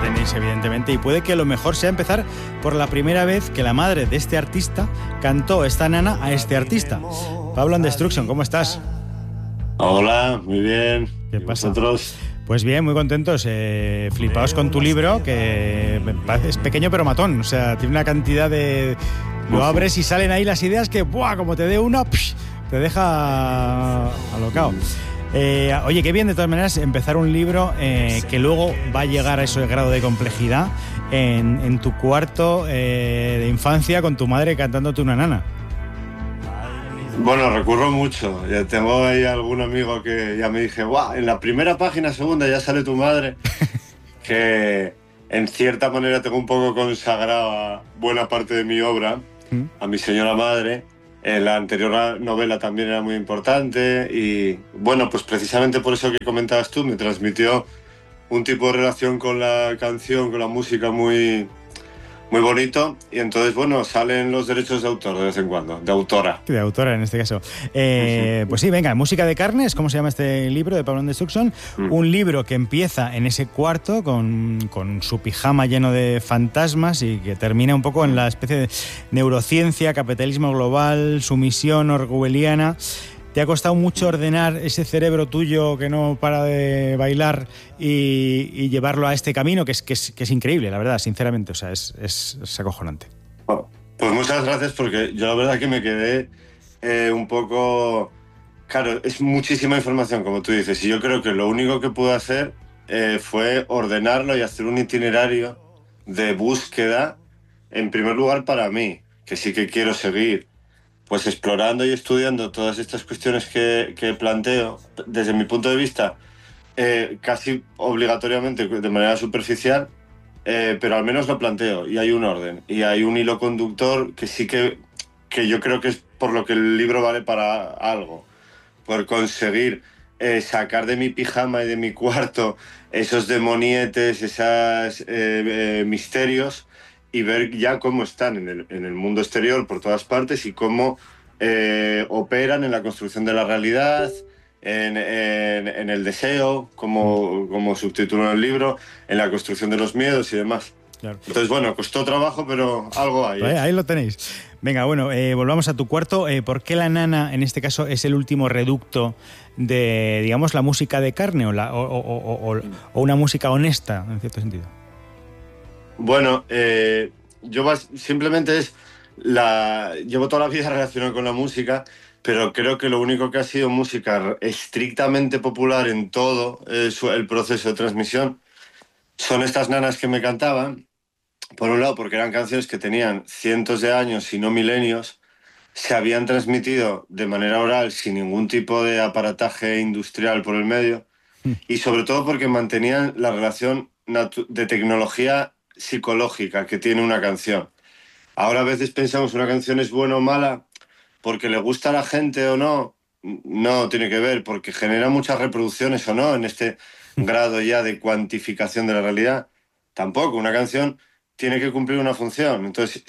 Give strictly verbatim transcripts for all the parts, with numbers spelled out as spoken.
tenéis, evidentemente, y puede que lo mejor sea empezar por la primera vez que la madre de este artista cantó esta nana a este artista. Pablo and Destruction, ¿cómo estás? Hola, muy bien. ¿Qué pasa? ¿Vosotros? Pues bien, muy contentos, eh, flipaos con tu libro, que es pequeño pero matón, o sea, tiene una cantidad de... Lo abres y salen ahí las ideas que, ¡buah!, como te dé una, psh, te deja alocao. Eh, oye, qué bien de todas maneras empezar un libro eh, que luego va a llegar a ese grado de complejidad en, en tu cuarto eh, de infancia con tu madre cantándote una nana. Bueno, recurro mucho. Ya tengo ahí algún amigo que ya me dije, ¡guau!, en la primera página, segunda, ya sale tu madre. Que en cierta manera tengo un poco consagrada buena parte de mi obra a mi señora madre. En la anterior novela también era muy importante y, bueno, pues precisamente por eso que comentabas tú, me transmitió un tipo de relación con la canción, con la música muy, muy bonito, y entonces, bueno, salen los derechos de autor de vez en cuando, de autora. De autora, en este caso. Eh, pues sí, venga, Música de carnes, ¿cómo se llama este libro de Pablo and Destruction? Mm. Un libro que empieza en ese cuarto con, con su pijama lleno de fantasmas y que termina un poco en la especie de neurociencia, capitalismo global, sumisión orwelliana. ¿Te ha costado mucho ordenar ese cerebro tuyo que no para de bailar y, y llevarlo a este camino, que es, que, es, que es increíble, la verdad, sinceramente? O sea, es, es, es acojonante. Oh, pues muchas gracias, porque yo la verdad que me quedé eh, un poco... Claro, es muchísima información, como tú dices, y yo creo que lo único que pude hacer eh, fue ordenarlo y hacer un itinerario de búsqueda, en primer lugar para mí, que sí que quiero seguir pues explorando y estudiando todas estas cuestiones que, que planteo, desde mi punto de vista, eh, casi obligatoriamente, de manera superficial, eh, pero al menos lo planteo, y hay un orden, y hay un hilo conductor que sí que, que yo creo que es por lo que el libro vale para algo, por conseguir eh, sacar de mi pijama y de mi cuarto esos demonietes, esos eh, eh, misterios, y ver ya cómo están en el, en el mundo exterior por todas partes y cómo eh, operan en la construcción de la realidad, en, en, en el deseo, como, como subtítulo en el libro, en la construcción de los miedos y demás. Claro. Entonces, bueno, costó trabajo, pero algo hay. Ahí, ahí lo tenéis. Venga, bueno, eh, volvamos a tu cuarto. Eh, ¿Por qué la nana, en este caso, es el último reducto de, digamos, la música de carne o, la, o, o, o, o una música honesta, en cierto sentido? Bueno, eh, yo vas, simplemente es la... Llevo toda la vida relacionado con la música, pero creo que lo único que ha sido música estrictamente popular en todo eh, el proceso de transmisión son estas nanas que me cantaban. Por un lado, porque eran canciones que tenían cientos de años, si no milenios, se habían transmitido de manera oral sin ningún tipo de aparataje industrial por el medio, y sobre todo porque mantenían la relación de tecnología psicológica que tiene una canción. Ahora a veces pensamos una canción es buena o mala porque le gusta a la gente o no. No tiene que ver, porque genera muchas reproducciones o no en este grado ya de cuantificación de la realidad. Tampoco, una canción tiene que cumplir una función. Entonces,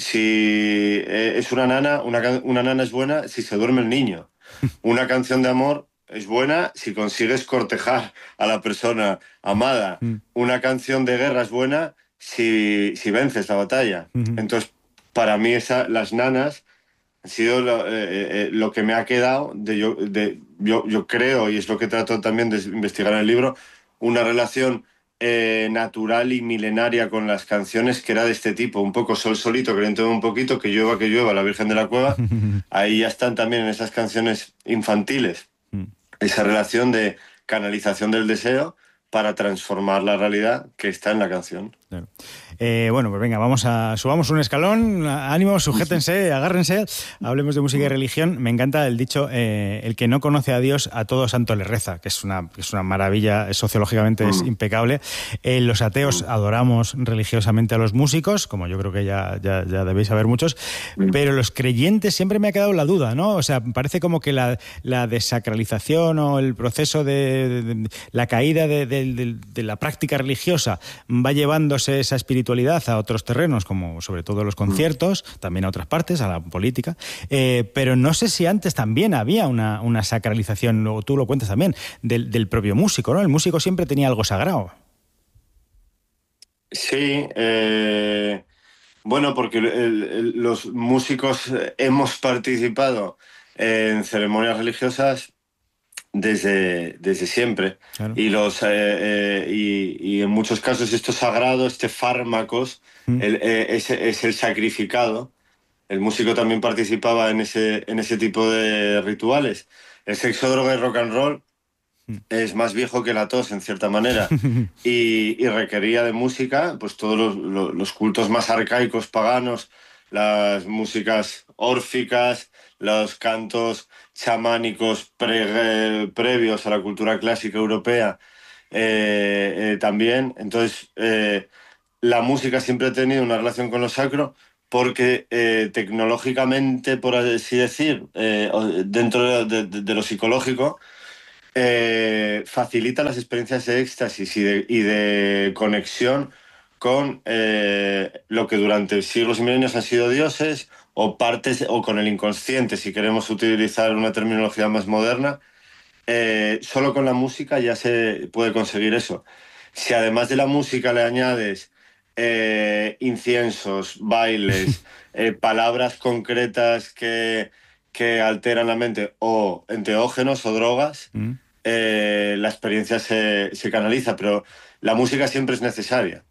si es una nana, una, una nana es buena si se duerme el niño. Una canción de amor es buena si consigues cortejar a la persona amada. Una canción de guerra es buena si, si vences la batalla. Entonces, para mí esa, las nanas han sido lo, eh, eh, lo que me ha quedado, de yo, de, yo, yo creo, y es lo que trato también de investigar en el libro, una relación eh, natural y milenaria con las canciones que era de este tipo, un poco Sol Solito, que le un poquito, que llueva, que llueva, la Virgen de la Cueva. Ahí ya están también en esas canciones infantiles esa relación de canalización del deseo para transformar la realidad que está en la canción. Claro. Eh, bueno, pues venga, vamos a subamos un escalón, ánimo, sujétense, agárrense, hablemos de música y religión. Me encanta el dicho, eh, el que no conoce a Dios, a todo santo le reza, que es una, que es una maravilla, sociológicamente mm. es impecable. Eh, los ateos mm. adoramos religiosamente a los músicos, como yo creo que ya, ya, ya debéis saber muchos, mm. pero los creyentes siempre me ha quedado la duda, ¿no? O sea, parece como que la, la desacralización o el proceso de, de, de la caída de, de, de, de la práctica religiosa va llevándose esa espiritualidad a otros terrenos, como sobre todo los conciertos, también a otras partes, a la política, eh, pero no sé si antes también había una, una sacralización, o tú lo cuentas también, del, del propio músico, ¿no? El músico siempre tenía algo sagrado. Sí, eh, bueno, porque el- el- los músicos eh, hemos participado en ceremonias religiosas desde, desde siempre. Claro. Y, los, eh, eh, y, y en muchos casos esto sagrado, este fármacos, Mm. el, eh, es, es el sacrificado. El músico también participaba en ese, en ese tipo de rituales. El sexo, droga y rock and roll es más viejo que la tos, en cierta manera, y, y requería de música, pues todos los, los- los cultos más arcaicos paganos, las músicas órficas, los cantos chamánicos pre- eh, previos a la cultura clásica europea, eh, eh, también. Entonces, eh, la música siempre ha tenido una relación con lo sacro porque eh, tecnológicamente, por así decir, eh, o- dentro de de- de lo psicológico, eh, facilita las experiencias de éxtasis y de, y de conexión con eh, lo que durante siglos y milenios han sido dioses o partes o con el inconsciente, si queremos utilizar una terminología más moderna. Eh, solo con la música ya se puede conseguir eso. Si además de la música le añades eh, inciensos, bailes, eh, palabras concretas que, que alteran la mente o enteógenos o drogas, Mm. eh, la experiencia se, se canaliza, pero la música siempre es necesaria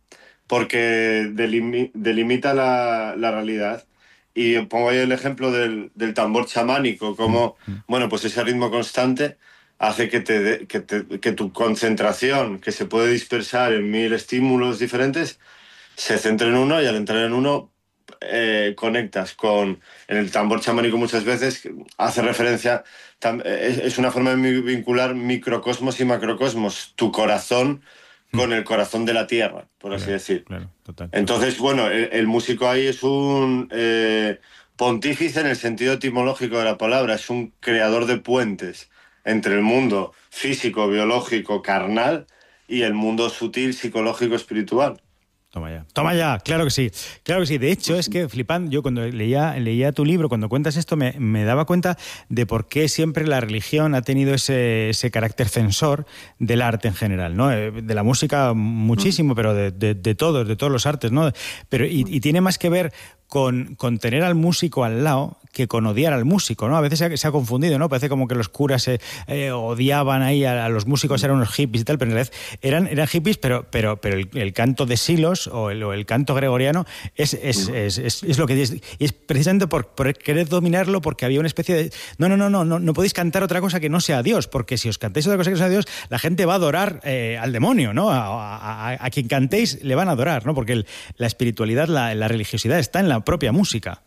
porque delimi- delimita la, la realidad. Y pongo ahí el ejemplo del, del tambor chamánico, Mm. como, Mm. bueno, pues ese ritmo constante hace que, te, de- que, te- que tu concentración, que se puede dispersar en mil estímulos diferentes, se centre en uno y al entrar en uno eh, conectas con... En el tambor chamánico muchas veces hace referencia, tam- es, es una forma de mi- vincular microcosmos y macrocosmos, tu corazón Mm. con el corazón de la tierra, por así Claro, decir. claro, total, total. Entonces, bueno, el, el músico ahí es un eh, pontífice en el sentido etimológico de la palabra, es un creador de puentes entre el mundo físico, biológico, carnal y el mundo sutil, psicológico, espiritual. Toma ya. Toma ya, claro que sí. Claro que sí. De hecho, es que flipando, yo cuando leía, leía tu libro, cuando cuentas esto, me, me daba cuenta de por qué siempre la religión ha tenido ese, ese carácter censor del arte en general, ¿no? Eh, De la música muchísimo, pero de, de, de todos, de todos los artes, ¿no? Pero, y, y tiene más que ver con, con tener al músico al lado que con odiar al músico, ¿no? A veces se ha, se ha confundido, ¿no? Parece como que los curas eh, eh, odiaban ahí a, a los músicos, eran unos hippies y tal, pero en realidad eran, eran hippies, pero, pero, pero el, el canto de Silos o el, o el canto gregoriano es, es, es, es, es lo que es, y es precisamente por, por querer dominarlo, porque había una especie de... No, no, no, no, no, no podéis cantar otra cosa que no sea Dios, porque si os cantáis otra cosa que no sea Dios, la gente va a adorar eh, al demonio, ¿no? A, a, a, a quien cantéis le van a adorar, ¿no? Porque el, la espiritualidad, la, la religiosidad está en la propia música.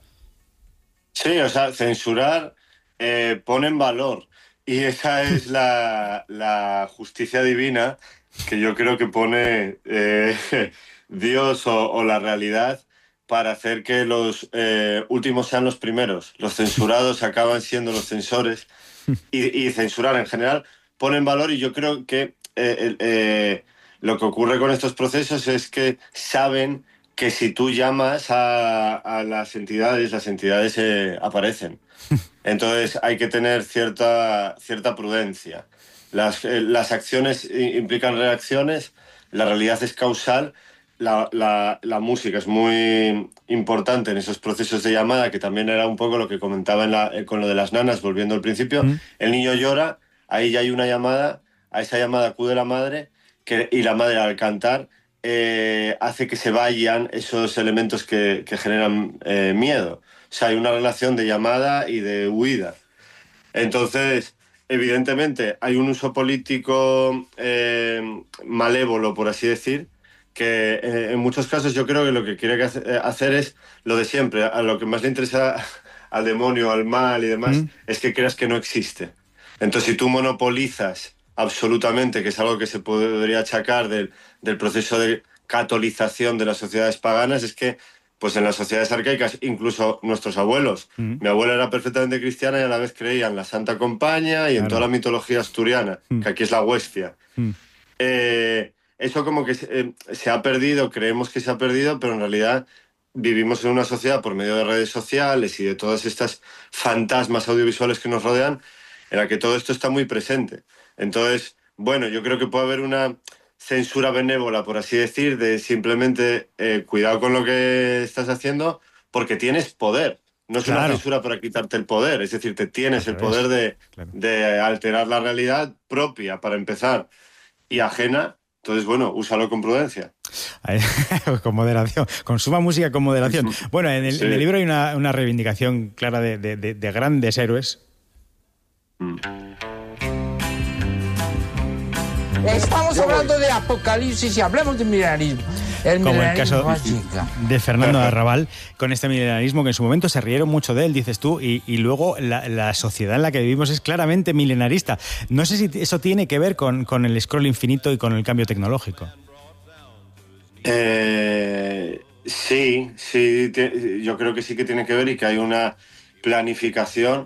Sí, o sea, censurar eh, pone en valor. Y esa es la, la justicia divina que yo creo que pone eh, Dios o, o la realidad para hacer que los eh, últimos sean los primeros. Los censurados acaban siendo los censores y, y censurar en general pone en valor y yo creo que eh, el- eh, lo que ocurre con estos procesos es que saben que si tú llamas a, a las entidades, las entidades eh, aparecen. Entonces hay que tener cierta, cierta prudencia. Las, eh, las acciones i- implican reacciones, la realidad es causal, la, la- la música es muy importante en esos procesos de llamada, que también era un poco lo que comentaba en la- eh, con lo de las nanas, volviendo al principio. ¿Mm? El niño llora, ahí ya hay una llamada, a esa llamada acude la madre que, y la madre al cantar eh, hace que se vayan esos elementos que, que generan eh, miedo. O sea, hay una relación de llamada y de huida. Entonces, evidentemente, hay un uso político eh, malévolo, por así decir, que eh, en muchos casos yo creo que lo que quiere hacer es lo de siempre. A lo que más le interesa al demonio, al mal y demás, ¿Mm? es que creas que no existe. Entonces, si tú monopolizas absolutamente, que es algo que se podría achacar del, del proceso de catolización de las sociedades paganas, es que pues en las sociedades arcaicas, incluso nuestros abuelos, ¿Mm? mi abuela era perfectamente cristiana y a la vez creía en la Santa Compañía y en toda Claro. la mitología asturiana, ¿Mm? que aquí es la Huestia. ¿Mm? Eh, eso como que se, eh, se ha perdido, creemos que se ha perdido, pero en realidad vivimos en una sociedad por medio de redes sociales y de todas estas fantasmas audiovisuales que nos rodean, en la que todo esto está muy presente. Entonces, bueno, yo creo que puede haber una censura benévola, por así decir, de simplemente eh, cuidado con lo que estás haciendo porque tienes poder. No es Claro. una censura para quitarte el poder, es decir, te tienes Al el revés. poder de, Claro. de alterar la realidad propia, para empezar, y ajena. Entonces, bueno, úsalo con prudencia. Con moderación. Consuma música con moderación. Bueno, en el, Sí. en el libro hay una, una reivindicación clara de, de, de, de grandes héroes. Mm. Estamos hablando de apocalipsis y hablemos de milenarismo. El Como el milenarismo caso llega. de Fernando Arrabal, con este milenarismo que en su momento se rieron mucho de él, dices tú, y, y luego la, la sociedad en la que vivimos es claramente milenarista. No sé si eso tiene que ver con, con el scroll infinito y con el cambio tecnológico. Eh, sí, sí, te, yo creo que sí que tiene que ver y que hay una planificación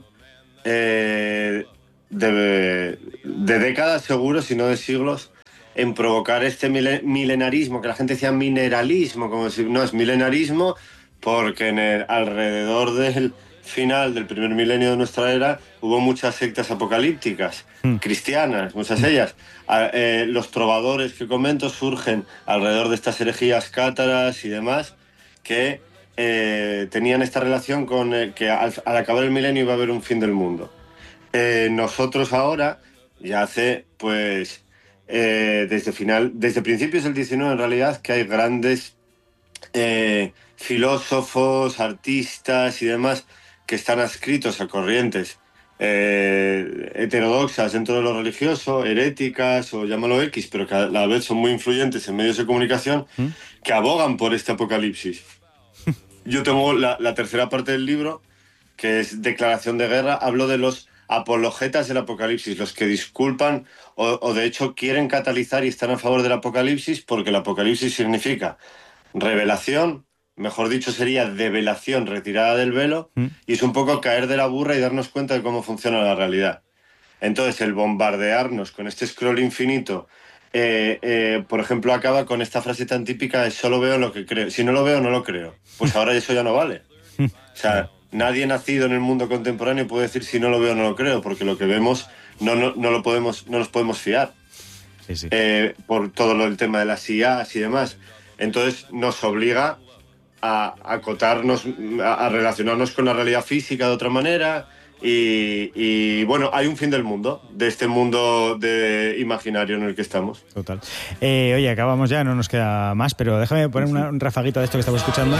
eh, de, de décadas seguro, si no de siglos, en provocar este milenarismo, que la gente decía mineralismo, como si no es milenarismo, porque en el, alrededor del final del primer milenio de nuestra era hubo muchas sectas apocalípticas, mm. cristianas, muchas ellas. A, eh, los trovadores que comento surgen alrededor de estas herejías cátaras y demás, que eh, tenían esta relación con eh, que al, al acabar el milenio iba a haber un fin del mundo. Eh, nosotros ahora, ya hace, pues, eh, desde final, desde principios del diecinueve en realidad, que hay grandes eh, filósofos, artistas y demás que están adscritos a corrientes eh, heterodoxas dentro de lo religioso, heréticas o llámalo X, pero que a la vez son muy influyentes en medios de comunicación, ¿Mm? que abogan por este apocalipsis. Yo tengo la, la tercera parte del libro, que es Declaración de Guerra, hablo de los apologetas del apocalipsis, los que disculpan o, o de hecho quieren catalizar y están a favor del apocalipsis porque el apocalipsis significa revelación, mejor dicho sería develación, retirada del velo, ¿Mm? y es un poco caer de la burra y darnos cuenta de cómo funciona la realidad. Entonces el bombardearnos con este scroll infinito, eh, eh, por ejemplo, acaba con esta frase tan típica de solo veo lo que creo, si no lo veo no lo creo, pues ahora eso ya no vale. O sea, nadie nacido en el mundo contemporáneo puede decir si no lo veo no lo creo, porque lo que vemos no, no, no, lo podemos, no nos podemos fiar. Sí, sí. Eh, por todo lo, el tema de las I As y demás. Entonces nos obliga a acotarnos, a, a relacionarnos con la realidad física de otra manera y, y bueno, hay un fin del mundo, de este mundo de imaginario en el que estamos. Total. Eh, oye, acabamos ya, no nos queda más, pero déjame poner una, un rafaguito de esto que estamos escuchando.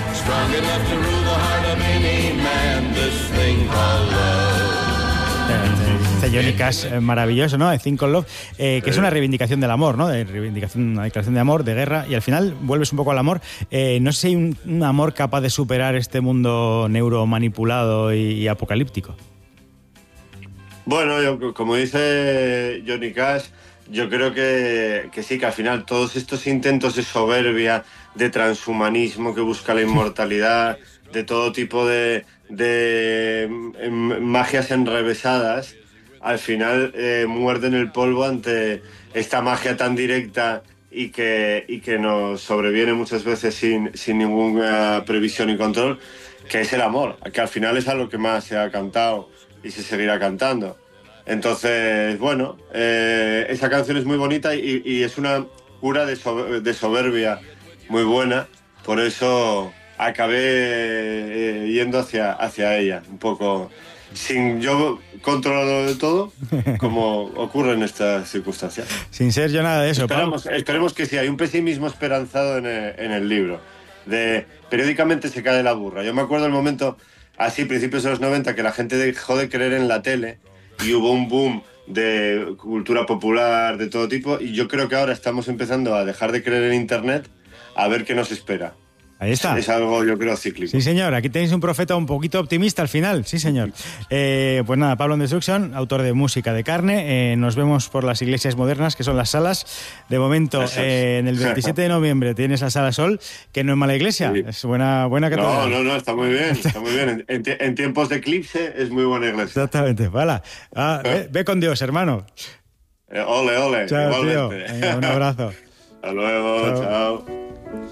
Dice Johnny Cash, eh, maravilloso, ¿no? De Think on Love, eh, que es una reivindicación del amor, ¿no? De reivindicación, una declaración de amor, de guerra, y al final vuelves un poco al amor. Eh, no sé si hay un, un amor capaz de superar este mundo neuromanipulado y, y apocalíptico. Bueno, yo, como dice Johnny Cash, yo creo que, que sí, que al final todos estos intentos de soberbia, de transhumanismo que busca la inmortalidad, de todo tipo de, de eh, magias enrevesadas, al final eh, muerden el polvo ante esta magia tan directa y que, y que nos sobreviene muchas veces sin, sin ninguna previsión y control, que es el amor, que al final es a lo que más se ha cantado y se seguirá cantando. Entonces, bueno, eh, esa canción es muy bonita y, y es una cura de, so, de soberbia muy buena, por eso acabé eh, yendo hacia, hacia ella, un poco sin yo controlarlo de todo, como ocurre en estas circunstancias. Sin ser yo nada de eso. Esperamos, esperemos que sí, hay un pesimismo esperanzado en el, en el libro, de periódicamente se cae la burra. Yo me acuerdo el momento, así, principios de los noventa, que la gente dejó de creer en la tele y hubo un boom de cultura popular, de todo tipo, y yo creo que ahora estamos empezando a dejar de creer en Internet, a ver qué nos espera. Ahí está. Es algo, yo creo, cíclico. Sí, señor. Aquí tenéis un profeta un poquito optimista al final. Sí, señor. Eh, pues nada, Pablo Destruction, autor de Música de Carne. Eh, nos vemos por las iglesias modernas, que son las salas. De momento, eh, en el veintisiete de noviembre tienes la Sala Sol, que no es mala iglesia. Sí. Es buena, buena catedral. No, no, no, está muy bien. Está muy bien. En, en, en tiempos de eclipse es muy buena iglesia. Exactamente. Vale. Ah, ve, ve con Dios, hermano. Eh, ole, ole. Chao, igualmente. Tío. Venga, un abrazo. Hasta luego. Chao. chao.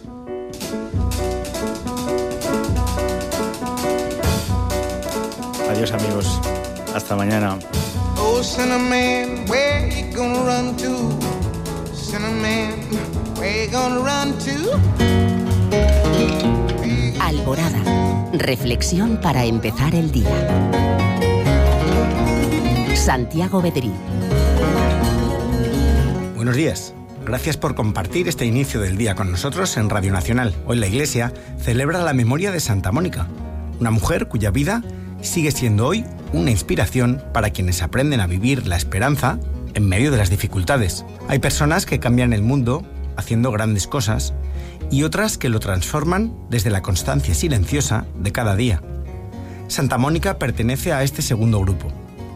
Adiós, amigos. Hasta mañana. Oh, Cinnamon, where you gonna run to? Alborada. Reflexión para empezar el día. Santiago Bedrí. Buenos días. Gracias por compartir este inicio del día con nosotros en Radio Nacional. Hoy la Iglesia celebra la memoria de Santa Mónica, una mujer cuya vida sigue siendo hoy una inspiración para quienes aprenden a vivir la esperanza en medio de las dificultades. Hay personas que cambian el mundo haciendo grandes cosas y otras que lo transforman desde la constancia silenciosa de cada día. Santa Mónica pertenece a este segundo grupo.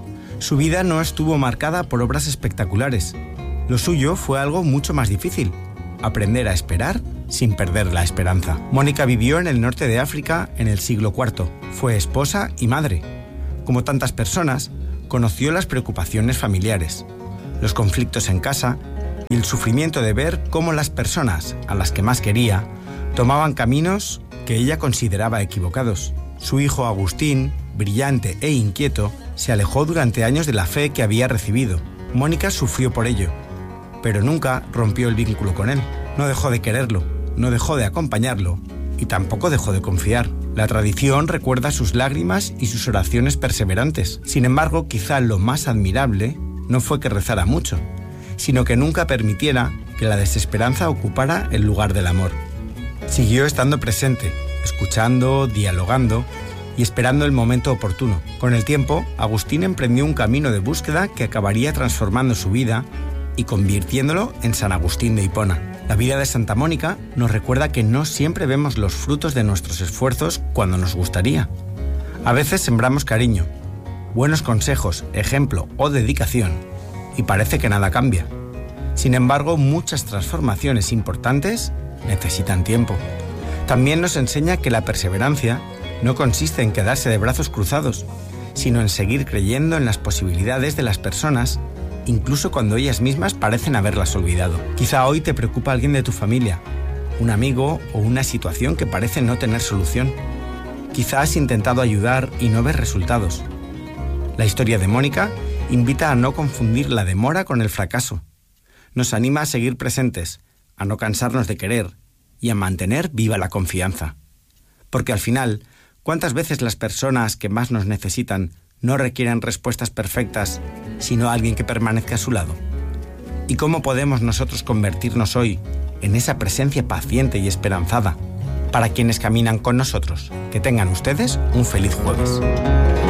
Su vida no estuvo marcada por obras espectaculares. Lo suyo fue algo mucho más difícil: aprender a esperar sin perder la esperanza. Mónica vivió en el norte de África en el siglo cuarto. Fue esposa y madre. Como tantas personas, conoció las preocupaciones familiares, los conflictos en casa y el sufrimiento de ver cómo las personas a las que más quería tomaban caminos que ella consideraba equivocados. Su hijo Agustín, brillante e inquieto, se alejó durante años de la fe que había recibido. Mónica sufrió por ello, pero nunca rompió el vínculo con él. No dejó de quererlo, no dejó de acompañarlo y tampoco dejó de confiar. La tradición recuerda sus lágrimas y sus oraciones perseverantes. Sin embargo, quizá lo más admirable no fue que rezara mucho, sino que nunca permitiera que la desesperanza ocupara el lugar del amor. Siguió estando presente, escuchando, dialogando y esperando el momento oportuno. Con el tiempo, Agustín emprendió un camino de búsqueda que acabaría transformando su vida y convirtiéndolo en San Agustín de Hipona. La vida de Santa Mónica nos recuerda que no siempre vemos los frutos de nuestros esfuerzos cuando nos gustaría. A veces sembramos cariño, buenos consejos, ejemplo o dedicación, y parece que nada cambia. Sin embargo, muchas transformaciones importantes necesitan tiempo. También nos enseña que la perseverancia no consiste en quedarse de brazos cruzados, sino en seguir creyendo en las posibilidades de las personas, incluso cuando ellas mismas parecen haberlas olvidado. Quizá hoy te preocupa alguien de tu familia, un amigo o una situación que parece no tener solución. Quizá has intentado ayudar y no ves resultados. La historia de Mónica invita a no confundir la demora con el fracaso. Nos anima a seguir presentes, a no cansarnos de querer y a mantener viva la confianza. Porque al final, ¿cuántas veces las personas que más nos necesitan no requieren respuestas perfectas, sino alguien que permanezca a su lado? ¿Y cómo podemos nosotros convertirnos hoy en esa presencia paciente y esperanzada para quienes caminan con nosotros? Que tengan ustedes un feliz jueves.